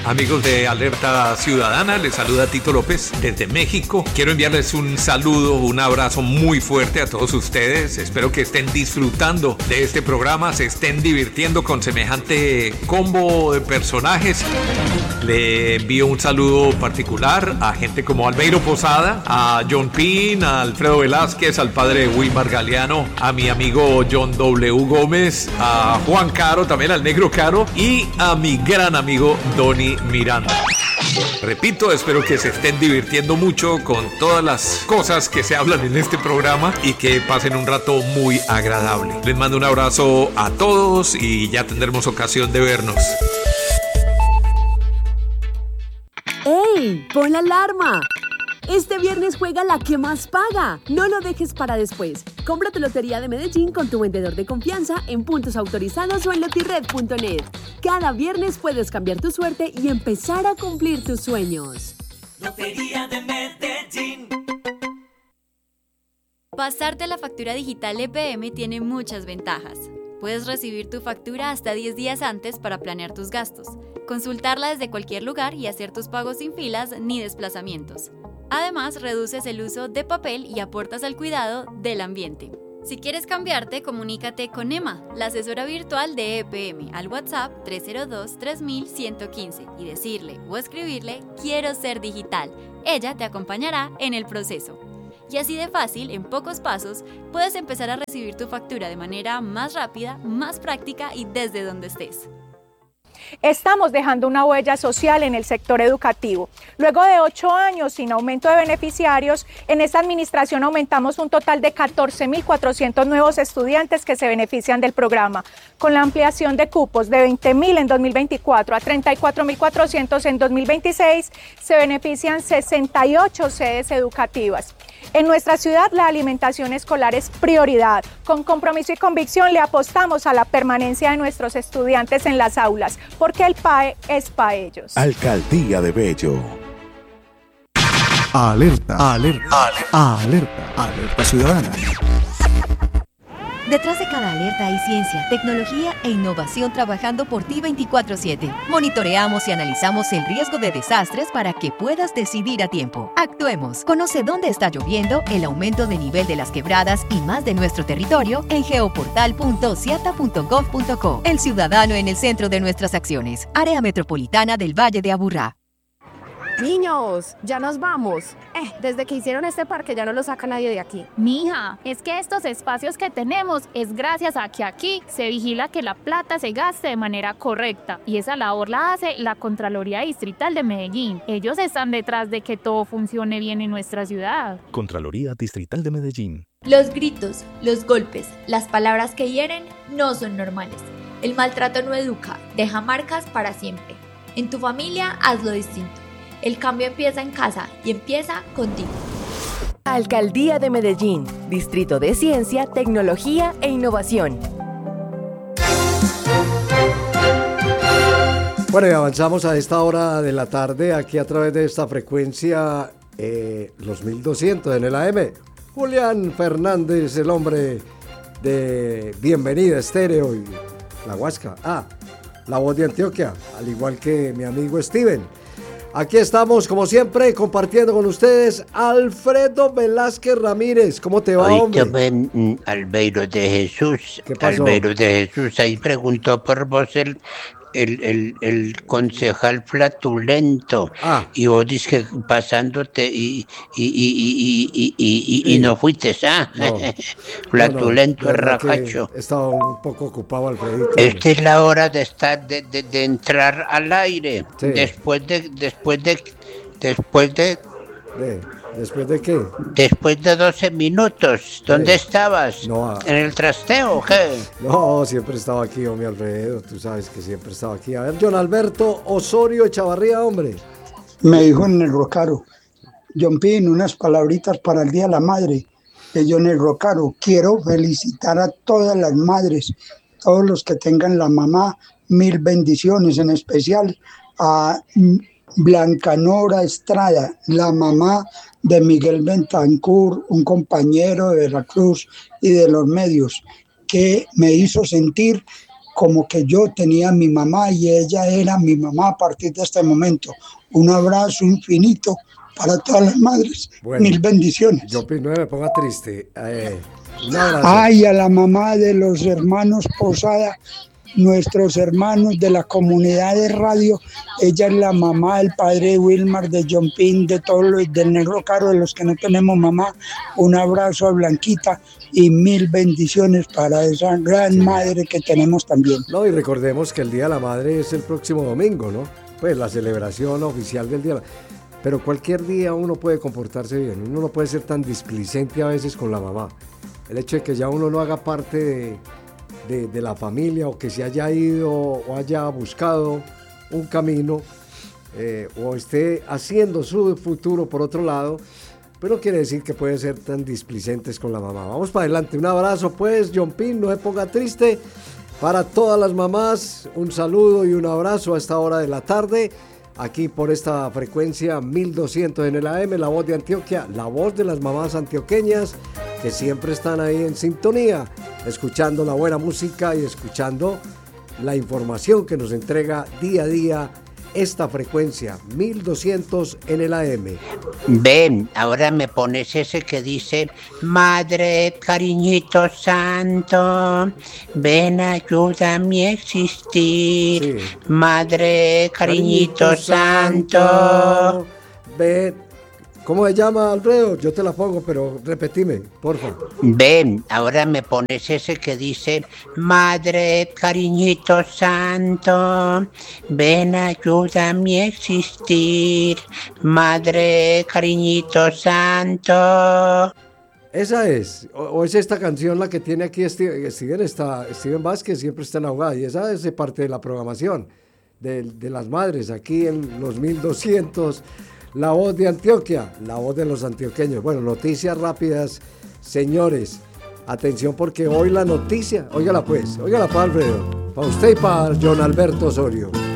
Amigos de Alerta Ciudadana, les saluda Tito López desde México. Quiero enviarles un saludo, un abrazo muy fuerte a todos ustedes. Espero que estén disfrutando de este programa, se estén divirtiendo con semejante combo de personajes. Le envío un saludo particular a gente como Albeiro Posada, a John Pin, a Alfredo Velázquez, al padre Wilmar Galeano, a mi amigo John W. Gómez, a Juan Caro, también al Negro Caro, y a mi gran amigo Donny Miranda. Repito, espero que se estén divirtiendo mucho con todas las cosas que se hablan en este programa y que pasen un rato muy agradable. Les mando un abrazo a todos y ya tendremos ocasión de vernos. ¡Ey! ¡Pon la alarma! Este viernes juega la que más paga. No lo dejes para después. Compra tu Lotería de Medellín con tu vendedor de confianza en puntos autorizados o en lotirred.net. Cada viernes puedes cambiar tu suerte y empezar a cumplir tus sueños. Lotería de Medellín. Pasarte la factura digital EPM tiene muchas ventajas. Puedes recibir tu factura hasta 10 días antes para planear tus gastos, consultarla desde cualquier lugar y hacer tus pagos sin filas ni desplazamientos. Además, reduces el uso de papel y aportas al cuidado del ambiente. Si quieres cambiarte, comunícate con Emma, la asesora virtual de EPM, al WhatsApp 302-3115 y decirle o escribirle «Quiero ser digital». Ella te acompañará en el proceso. Y así de fácil, en pocos pasos, puedes empezar a recibir tu factura de manera más rápida, más práctica y desde donde estés. Estamos dejando una huella social en el sector educativo. Luego de 8 años sin aumento de beneficiarios, en esta administración aumentamos un total de 14.400 nuevos estudiantes que se benefician del programa, con la ampliación de cupos de 20.000 en 2024 a 34.400 en 2026, se benefician 68 sedes educativas. En nuestra ciudad la alimentación escolar es prioridad. Con compromiso y convicción le apostamos a la permanencia de nuestros estudiantes en las aulas, porque el PAE es para ellos. Alcaldía de Bello. Alerta, alerta, alerta, alerta, alerta ciudadana. Detrás de cada alerta hay ciencia, tecnología e innovación trabajando por ti 24/7. Monitoreamos y analizamos el riesgo de desastres para que puedas decidir a tiempo. Actuemos. Conoce dónde está lloviendo, el aumento de nivel de las quebradas y más de nuestro territorio en geoportal.ciata.gov.co. El ciudadano en el centro de nuestras acciones. Área Metropolitana del Valle de Aburrá. Niños, ya nos vamos. Desde que hicieron este parque ya no lo saca nadie de aquí. Mija, es que estos espacios que tenemos es gracias a que aquí se vigila que la plata se gaste de manera correcta. Y esa labor la hace la Contraloría Distrital de Medellín. Ellos están detrás de que todo funcione bien en nuestra ciudad. Contraloría Distrital de Medellín. Los gritos, los golpes, las palabras que hieren no son normales. El maltrato no educa, deja marcas para siempre. En tu familia, hazlo distinto. El cambio empieza en casa y empieza contigo. Alcaldía de Medellín, Distrito de Ciencia, Tecnología e Innovación. Bueno, y avanzamos a esta hora de la tarde aquí a través de esta frecuencia, los 1200 en el AM. Julián Fernández, el hombre de Bienvenida Estéreo y La Huasca. La Voz de Antioquia, al igual que mi amigo Steven. Aquí estamos, como siempre, compartiendo con ustedes Alfredo Velázquez Ramírez. ¿Cómo te va, hombre? Albeiro de Jesús. ¿Qué pasó? Albeiro de Jesús, ahí preguntó por vos el concejal flatulento. Y vos dices que pasándote y no fuiste, No, flatulento, no, racacho. Estaba un poco ocupado, Alfredito. Esta es la hora de estar, de entrar al aire. Sí. Después de ¿Después de qué? Después de 12 minutos. ¿Dónde estabas? ¿En el trasteo o qué? No, siempre estaba aquí, hombre, Alfredo. Tú sabes que siempre estaba aquí. A ver, John Alberto Osorio Echavarría, hombre. Me dijo en el Rocaro, John Pin, unas palabritas para el Día de la Madre. Que yo en el Rocaro quiero felicitar a todas las madres, todos los que tengan la mamá, 1000 bendiciones, en especial a Blanca Nora Estrada, la mamá de Miguel Bentancur, un compañero de Veracruz y de los medios, que me hizo sentir como que yo tenía a mi mamá y ella era mi mamá a partir de este momento. Un abrazo infinito para todas las madres. Bueno, mil bendiciones. Yo no me ponga triste. Un abrazo. Ay, a la mamá de los hermanos Posada, nuestros hermanos de la comunidad de radio. Ella es la mamá del padre Wilmar, de John Pin, de todos los del Negro Caro, de los que no tenemos mamá. Un abrazo a Blanquita y mil bendiciones para esa gran madre que tenemos también. No, y recordemos que el Día de la Madre es el próximo domingo, ¿no? Pues la celebración oficial del Día de la Madre. Pero cualquier día uno puede comportarse bien, uno no puede ser tan displicente a veces con la mamá. El hecho de que ya uno no haga parte de la familia, o que se haya ido o haya buscado un camino, o esté haciendo su futuro por otro lado, pero no quiere decir que pueden ser tan displicentes con la mamá. Vamos para adelante, un abrazo pues, John Pin, no se ponga triste. Para todas las mamás, un saludo y un abrazo a esta hora de la tarde, aquí por esta frecuencia 1200 en el AM, La Voz de Antioquia, la voz de las mamás antioqueñas que siempre están ahí en sintonía, escuchando la buena música y escuchando la información que nos entrega día a día esta frecuencia 1200 en el AM. Ven, ahora me pones ese que dice: Madre, cariñito santo, ven, ayúdame a existir. Sí. Madre, cariñito santo, ven. ¿Cómo se llama, Alfredo? Yo te la pongo, pero repetime, por favor. Ven, ahora me pones ese que dice: Madre, cariñito santo, ven, ayúdame a existir. Madre, cariñito santo. Esa es, o es esta canción la que tiene aquí Steven Vázquez, siempre está en Ahogada, y esa es parte de la programación de las madres, aquí en los 1200. La Voz de Antioquia, la voz de los antioqueños. Bueno, noticias rápidas, señores. Atención porque hoy la noticia, óigala pues, Alfredo, para usted y para John Alberto Osorio.